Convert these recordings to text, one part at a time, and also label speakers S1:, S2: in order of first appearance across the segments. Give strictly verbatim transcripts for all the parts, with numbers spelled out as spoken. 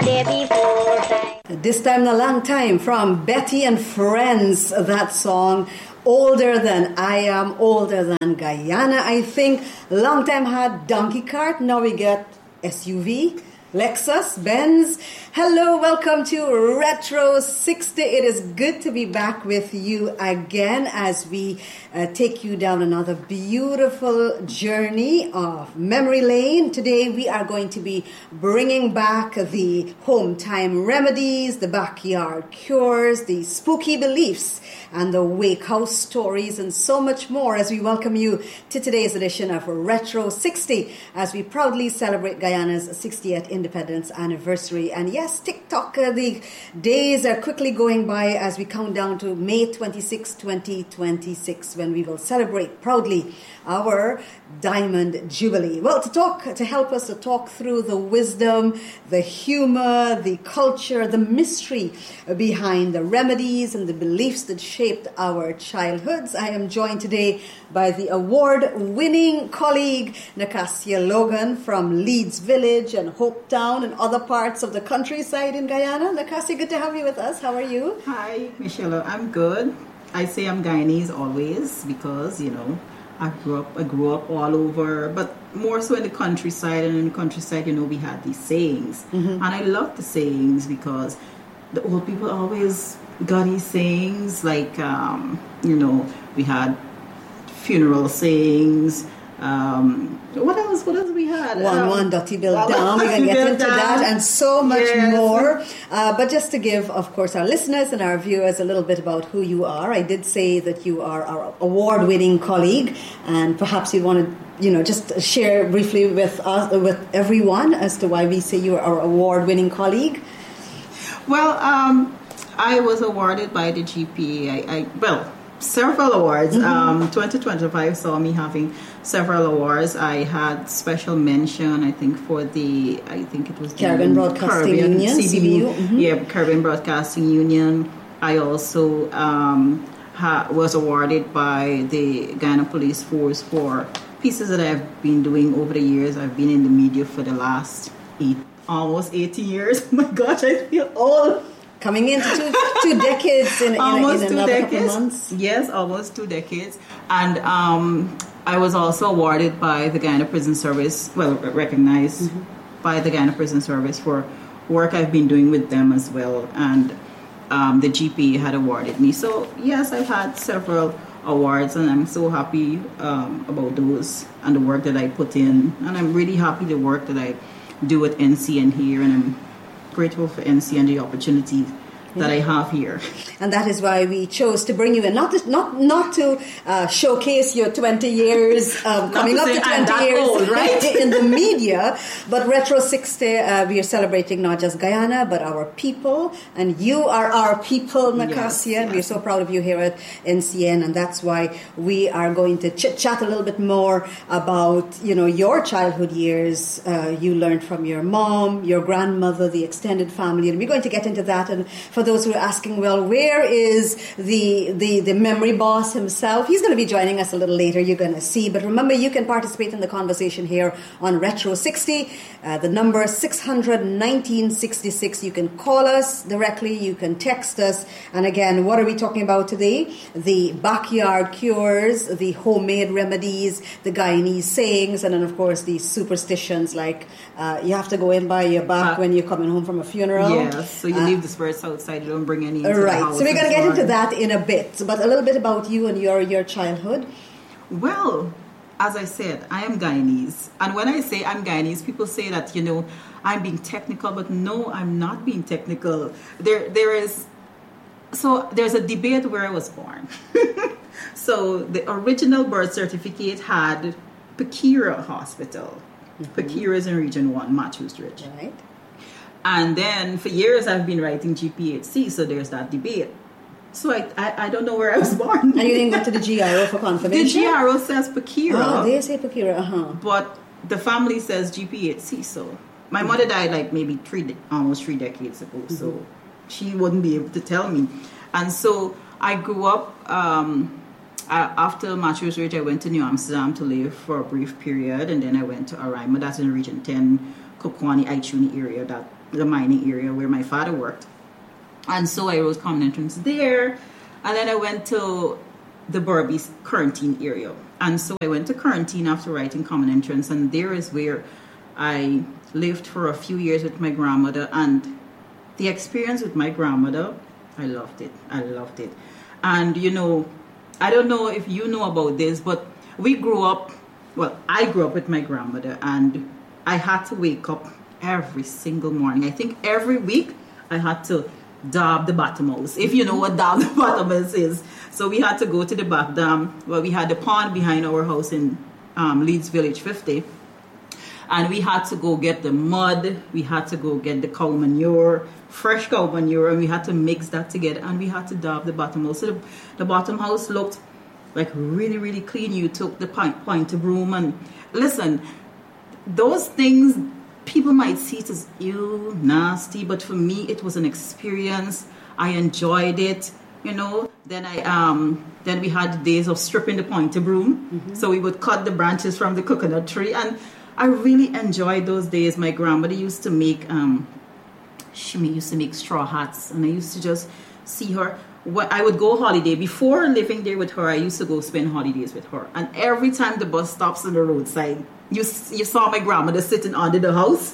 S1: day before time.
S2: This time in a long time from Betty and Friends, that song. Older than I am, older than Guyana, I think. Long time had donkey cart, now we get S U V, Lexus, Benz. Hello, welcome to Retro sixty. It is good to be back with you again as we uh, take you down another beautiful journey of memory lane. Today we are going to be bringing back the home time remedies, the backyard cures, the spooky beliefs, and the wake house stories, and so much more as we welcome you to today's edition of Retro sixty as we proudly celebrate Guyana's sixtieth independence anniversary. And yes, TikTok, uh, the days are quickly going by as we count down to May twenty-sixth, twenty twenty-six, when we will celebrate proudly our Diamond Jubilee. Well, to talk, to help us to talk through the wisdom, the humor, the culture, the mystery behind the remedies and the beliefs that shaped our childhoods, I am joined today by the award-winning colleague Nacasia Logan from Leeds Village and Hopetown and other parts of the countryside in Guyana. Nacasia, good to have you with us. How are you?
S3: Hi, Michelle. I'm good. I say I'm Guyanese always because, you know, I grew up I grew up all over, but more so in the countryside. And in the countryside, you know, we had these sayings. Mm-hmm. And I love the sayings because the old people always got these sayings, like, um, you know, we had funeral sayings. Um, what else? What else we had?
S2: One,
S3: um,
S2: one, Dotty Bill down. We're going to get into
S3: down.
S2: that and so much
S3: yes.
S2: more. Uh, but just to give, of course, our listeners and our viewers a little bit about who you are. I did say that you are our award-winning colleague, and perhaps you want to, you know, just share briefly with us, with everyone, as to why we say you are our award-winning colleague.
S3: Well, um, I was awarded by the G P A. I, I well. Several awards. Mm-hmm. Um, twenty twenty-five saw me having several awards. I had special mention, I think, for the, I think it was the
S2: Caribbean Broadcasting
S3: Caribbean,
S2: Union, C B U. Mm-hmm.
S3: Yeah, Caribbean Broadcasting Union. I also um, ha- was awarded by the Guyana Police Force for pieces that I've been doing over the years. I've been in the media for the last eight, almost eighty years. Oh my gosh, I feel old.
S2: Coming into two, two decades in, in,
S3: almost
S2: in
S3: two
S2: another
S3: decades.
S2: couple months.
S3: Yes, almost two decades. And um, I was also awarded by the Guyana Prison Service, well, recognized mm-hmm. by the Guyana Prison Service for work I've been doing with them as well. And um, the G P A had awarded me. So, yes, I've had several awards, and I'm so happy um, about those and the work that I put in. And I'm really happy the work that I do at N C N here, and I'm grateful for N C and the opportunity that I have here.
S2: And that is why we chose to bring you in, not to, not not to uh, showcase your twenty years, um, coming
S3: to
S2: up to twenty years
S3: old, right?
S2: in the media, but Retro sixty, uh, we are celebrating not just Guyana, but our people, and you are our people, Nacasia, yes, and yes. We're so proud of you here at N C N, and that's why we are going to chit-chat a little bit more about, you know, your childhood years. Uh, you learned from your mom, your grandmother, the extended family, and we're going to get into that. And for those who are asking, well, where is the, the, the memory boss himself? He's going to be joining us a little later, you're going to see. But remember, you can participate in the conversation here on Retro sixty. Uh, the number six hundred nineteen sixty-six. You can call us directly, you can text us. And again, what are we talking about today? The backyard cures, the homemade remedies, the Guyanese sayings, and then, of course, the superstitions like uh, you have to go in by your back uh, when you're coming home from a funeral.
S3: Yes, so you uh, leave the spirits outside. You don't bring any into
S2: right.
S3: the house.
S2: So we're going to get
S3: well.
S2: into that in a bit. But a little bit about you and your, your childhood.
S3: Well, as I said, I am Guyanese. And when I say I'm Guyanese, people say that, you know, I'm being technical. But no, I'm not being technical. There, There is... So there's a debate where I was born. So the original birth certificate had Pekira Hospital. Mm-hmm. Pekira is in Region one, Matthews Ridge.
S2: Right.
S3: And then for years I've been writing G P H C, so there's that debate. So I, I, I don't know where I was born.
S2: And you didn't go to the G R O for confirmation?
S3: The G R O says Pekira.
S2: Oh, they say Pekira, uh-huh.
S3: But the family says G P H C, so my mm-hmm. mother died like maybe three, almost three decades ago, mm-hmm. so she wouldn't be able to tell me. And so I grew up, um, uh, after Matthews Ridge, I went to New Amsterdam to live for a brief period, and then I went to Araima, that's in Region ten, Kokwani, Aichuni area, that the mining area where my father worked. And so I wrote common entrance there. And then I went to the Berbice Quarantine area. And so I went to Quarantine after writing common entrance. And there is where I lived for a few years with my grandmother. And the experience with my grandmother, I loved it. I loved it. And, you know, I don't know if you know about this, but we grew up, well, I grew up with my grandmother. And I had to wake up every single morning. I think every week I had to dab the bottom house, if you know what dab the bottom house is. So we had to go to the back dam. Well, we had the pond behind our house in um, Leeds Village fifty. And we had to go get the mud. We had to go get the cow manure, fresh cow manure, and we had to mix that together. And we had to dab the bottom house. So the, the bottom house looked like really, really clean. You took the point, point of broom. And listen, those things, people might see it as ew, nasty, but for me, it was an experience. I enjoyed it, you know. Then I, um, then we had days of stripping the pointer broom. Mm-hmm. So we would cut the branches from the coconut tree, and I really enjoyed those days. My grandmother used to make, um, she used to make straw hats, and I used to just see her. When I would go holiday, before living there with her, I used to go spend holidays with her. And every time the bus stops on the roadside, you you saw my grandmother sitting under the house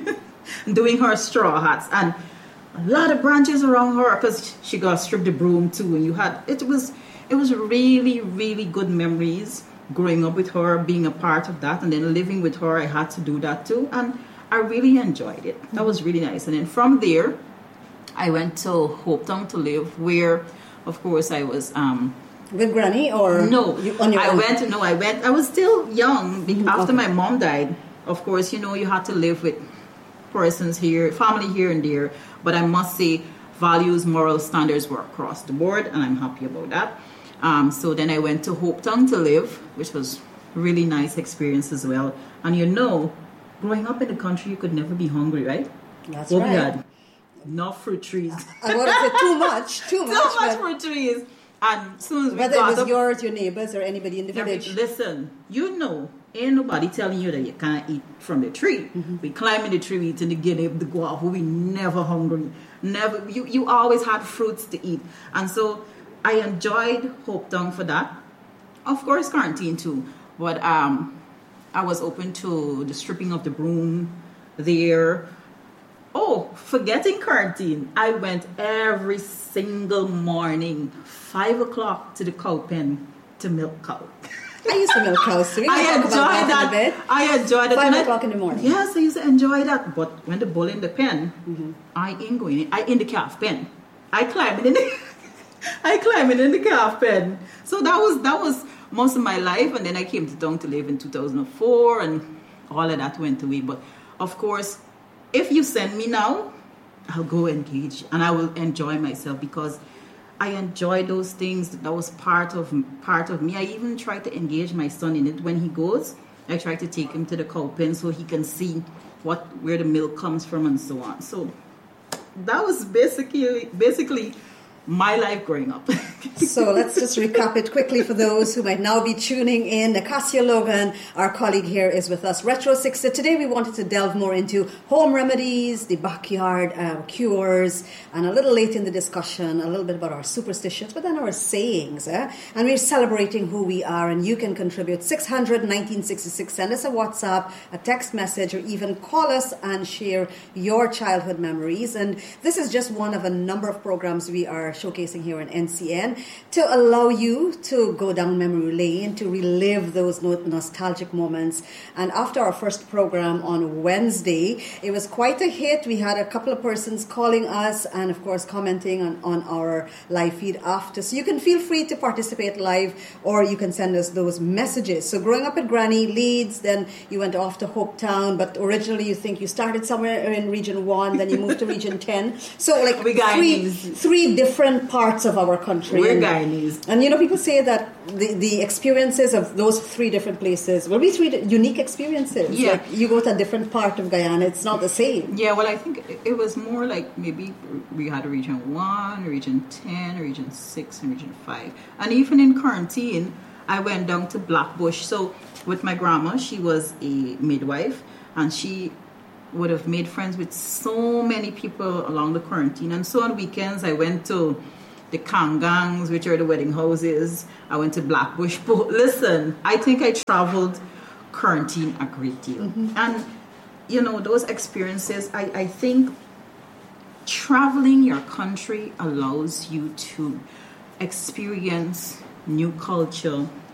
S3: doing her straw hats, and a lot of branches around her because she got stripped the broom too. And you had it was it was really really good memories growing up with her, being a part of that, and then living with her. I had to do that too, and I really enjoyed it. That was really nice. And then from there, I went to Hopetown to live, where, of course, I was. Um,
S2: With Granny or
S3: no?
S2: You, on your
S3: I
S2: own?
S3: went. No, I went. I was still young
S2: Mm-hmm.
S3: after
S2: Okay.
S3: my mom died. Of course, you know you had to live with persons here, family here and there. But I must say, values, moral standards were across the board, and I'm happy about that. Um, so then I went to Hopetown to live, which was really nice experience as well. And you know, growing up in the country, you could never be hungry, right?
S2: That's
S3: What
S2: right.
S3: we had, enough fruit trees,
S2: I want to say too much, too much.
S3: so much
S2: but
S3: fruit trees. And as soon as we
S2: whether it
S3: got
S2: was
S3: up,
S2: yours, your neighbors, or anybody in the
S3: every-
S2: village.
S3: listen, you know, ain't nobody telling you that you can't eat from the tree.
S2: Mm-hmm.
S3: We climb in the tree, we eat in the guinea, the guava. We never hungry. Never. You you always had fruits to eat, and so I enjoyed Hopetown for that. Of course, Quarantine too, but um, I was open to the stripping of the broom there. Oh, forgetting Quarantine, I went every single morning, five o'clock, to the cow pen to milk cow.
S2: I used to milk cows too. We can
S3: I
S2: talk
S3: enjoy
S2: about
S3: that.
S2: in a bit.
S3: I enjoy that.
S2: Five
S3: When I-
S2: o'clock in the morning.
S3: Yes, I used to enjoy that. But when the bull in the pen,
S2: Mm-hmm.
S3: I ain't going in. I in the calf pen. I climbing in the I climbing in the calf pen. So that was that was most of my life, and then I came to town to live in two thousand four, and all of that went away. But of course, if you send me now, I'll go engage and I will enjoy myself because I enjoy those things. That was part of part of me. I even try to engage my son in it when he goes. I try to take him to the cow pen so he can see what where the milk comes from and so on. So that was basically basically my life growing up.
S2: So let's just recap it quickly for those who might now be tuning in. Acacia Logan, our colleague here, is with us. Retro sixty. Today we wanted to delve more into home remedies, the backyard uh, cures, and a little late in the discussion, a little bit about our superstitions, but then our sayings. Eh? And we're celebrating who we are, and you can contribute. six hundred, nineteen sixty-six. Send us a WhatsApp, a text message, or even call us and share your childhood memories. And this is just one of a number of programs we are showcasing here in N C N to allow you to go down memory lane, to relive those no- nostalgic moments. And after our first program on Wednesday, it was quite a hit. We had a couple of persons calling us and, of course, commenting on, on our live feed after. So you can feel free to participate live, or you can send us those messages. So growing up at Granny, Leeds, then you went off to Hopetown, but originally you think you started somewhere in Region one, then you moved to Region ten. So like
S3: We
S2: three,
S3: Guyanese.
S2: three different parts of our country.
S3: We're
S2: and,
S3: Guyanese.
S2: and you know, people say that the, the experiences of those three different places will be three di- unique experiences.
S3: Yeah.
S2: Like you go to a different part of Guyana, it's not the same.
S3: Yeah, well, I think it- it was more like maybe we had a region one, region ten, region six, and region five. And even in Quarantine, I went down to Blackbush. So with my grandma, she was a midwife, and she would have made friends with so many people along the quarantine. And so on weekends, I went to the Kangangs, which are the wedding houses. I went to Blackbush. Listen, I think I traveled quarantine a great deal. Mm-hmm. And, you know, those experiences, I, I think traveling your country allows you to experience new culture,